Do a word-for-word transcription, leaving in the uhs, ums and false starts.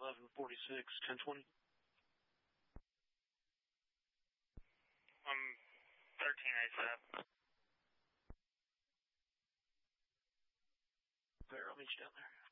eleven forty-six, ten twenty. I'm thirteen ASAP. Fair, I'll meet you down there.